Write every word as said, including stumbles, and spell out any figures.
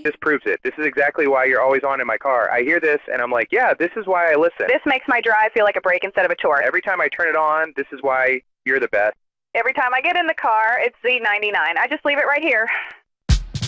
This proves it. This is exactly why you're always on in my car. I hear this, and I'm like, yeah, this is why I listen. This makes my drive feel like a break instead of a chore. Every time I turn it on, this is why you're the best. Every time I get in the car, it's Z ninety-nine. I just leave it right here.